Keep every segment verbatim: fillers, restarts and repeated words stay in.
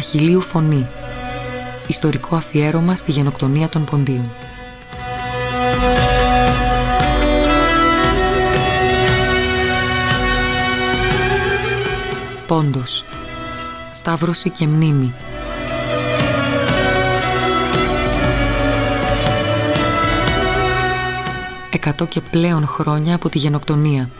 Αχιλλείου φωνή. Ιστορικό αφιέρωμα στη γενοκτονία των Ποντίων. Πόντος. Σταύρωση και μνήμη. Εκατό και πλέον χρόνια από τη γενοκτονία.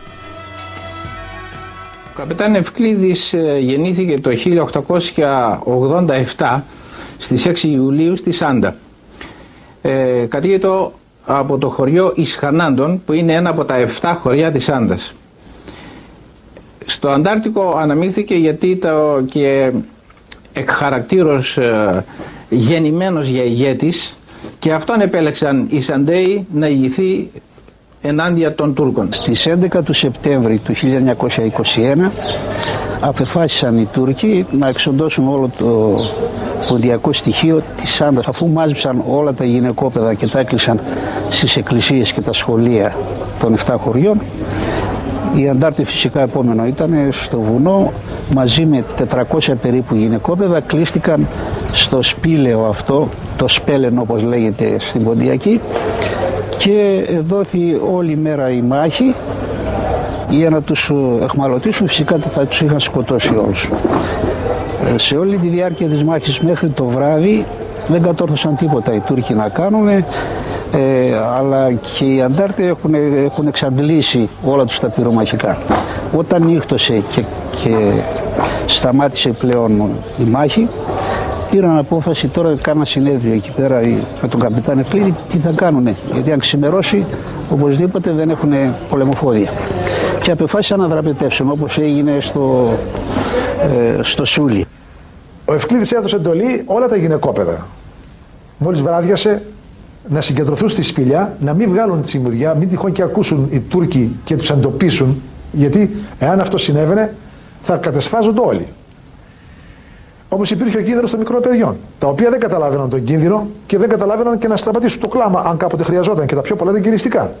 Ο καπετάν Ευκλήδης γεννήθηκε το χίλια οκτακόσια ογδόντα επτά στις έξι Ιουλίου στη Σάντα. Ε, κατήγεται από το χωριό Ισχανάντων, που είναι ένα από τα εφτά χωριά της Σάντας. Στο Αντάρτικο αναμίχθηκε γιατί ήταν και εκ χαρακτήρως ε, γεννημένος για ηγέτης, και αυτόν επέλεξαν οι Σαντέοι να ηγηθεί ενάντια των Τούρκων. Στις έντεκα του Σεπτέμβρη του χίλια εννιακόσια είκοσι ένα απεφάσισαν οι Τούρκοι να εξοντώσουν όλο το ποντιακό στοιχείο της Σάντας, αφού μάζεψαν όλα τα γυναικόπαιδα και τα έκλεισαν στις εκκλησίες και τα σχολεία των εφτά χωριών. Η Αντάρτη φυσικά επόμενο ήταν στο βουνό, μαζί με τετρακόσια περίπου γυναικόπαιδα κλείστηκαν στο σπήλαιο αυτό, το Σπέλεν όπως λέγεται στην Ποντιακή, και δόθη όλη μέρα η μάχη για να τους εχμαλωτήσουν. Φυσικά θα τους είχαν σκοτώσει όλους. Σε όλη τη διάρκεια της μάχης μέχρι το βράδυ δεν κατόρθωσαν τίποτα οι Τούρκοι να κάνουν, ε, αλλά και οι Αντάρτες έχουν, έχουν εξαντλήσει όλα τους τα πυρομαχικά. Όταν νύχτωσε και, και σταμάτησε πλέον η μάχη, πήραν απόφαση τώρα, κάναν συνέδριο εκεί πέρα με τον καπετάν Ευκλήδη, τι θα κάνουνε, γιατί αν ξημερώσει οπωσδήποτε δεν έχουν πολεμοφόδια. Και αποφάσισαν να δραπετεύσουν, όπως έγινε στο, ε, στο Σούλι. Ο Ευκλήδης έδωσε εντολή όλα τα γυναικόπαιδα, μόλις βράδιασε, να συγκεντρωθούν στη σπηλιά, να μην βγάλουν τη σημουδιά, μην τυχόν και ακούσουν οι Τούρκοι και τους εντοπίσουν, γιατί εάν αυτό συνέβαινε θα κατεσφάζονται όλοι. Όμως υπήρχε ο κίνδυνος των μικρών παιδιών, τα οποία δεν καταλάβαιναν τον κίνδυνο και δεν καταλάβαιναν και να σταματήσουν το κλάμα, αν κάποτε χρειαζόταν, και τα πιο πολλά ήταν κυριστικά.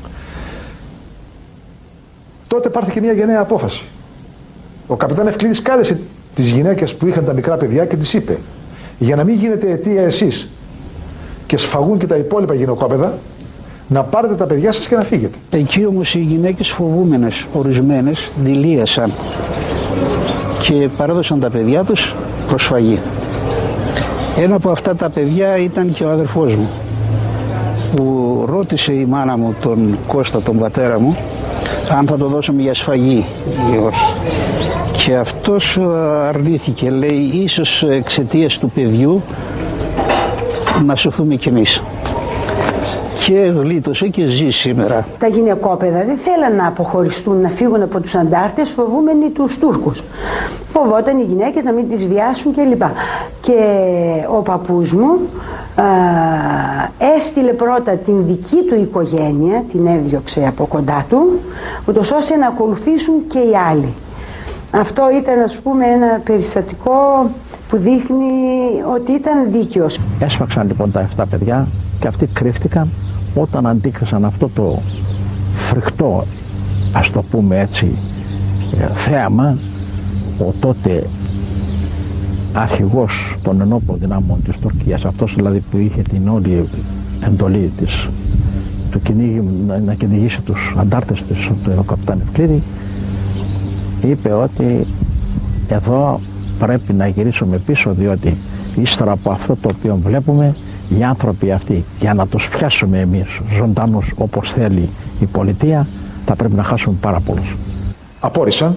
Τότε πάρθηκε μια γενναία απόφαση. Ο καπετάν Ευκλήδης κάλεσε τις γυναίκες που είχαν τα μικρά παιδιά και τις είπε: για να μην γίνετε αιτία εσείς και σφαγούν και τα υπόλοιπα γυναικόπαιδα, να πάρετε τα παιδιά σας και να φύγετε. Εκεί όμως οι γυναίκες, φοβούμενες ορισμένες, δηλίασαν και παρέδωσαν τα παιδιά τους προς σφαγή. Ένα από αυτά τα παιδιά ήταν και ο αδερφός μου, που ρώτησε η μάνα μου τον Κώστα, τον πατέρα μου, αν θα το δώσουμε για σφαγή ή όχι. Και αυτός αρνήθηκε, λέει, ίσως εξαιτίας του παιδιού να σωθούμε κι εμείς. Και γλίτωσε και ζει σήμερα. Τα γυναικόπαιδα δεν θέλαν να αποχωριστούν, να φύγουν από τους Αντάρτες, φοβούμενοι τους Τούρκους. Φοβόταν οι γυναίκες να μην τις βιάσουν κλπ. Και ο παππούς μου α, έστειλε πρώτα την δική του οικογένεια, την έδιωξε από κοντά του, ούτως ώστε να ακολουθήσουν και οι άλλοι. Αυτό ήταν, ας πούμε, ένα περιστατικό που δείχνει ότι ήταν δίκαιος. Έσφαξαν λοιπόν τα εφτά παιδιά και αυτοί κρύφτηκαν. Όταν αντίκρισαν αυτό το φρικτό, ας το πούμε έτσι, θέαμα, ο τότε αρχηγός των ενόπλων δυνάμων της Τουρκίας, αυτός δηλαδή που είχε την όλη εντολή της, του κυνήγη, να κυνηγήσει τους αντάρτες της, του καπετάν Ευκλήδη, είπε ότι εδώ πρέπει να γυρίσουμε πίσω, διότι ύστερα από αυτό το οποίο βλέπουμε, οι άνθρωποι αυτοί, για να τους πιάσουμε εμείς ζωντανούς όπως θέλει η πολιτεία, θα πρέπει να χάσουμε πάρα πολλούς. Απόρρισαν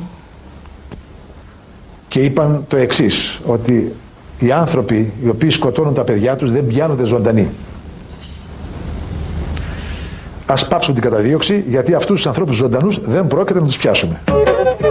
και είπαν το εξής, ότι οι άνθρωποι οι οποίοι σκοτώνουν τα παιδιά τους δεν πιάνονται ζωντανοί. Ας πάψουν την καταδίωξη, γιατί αυτούς τους ανθρώπους ζωντανούς δεν πρόκειται να τους πιάσουμε.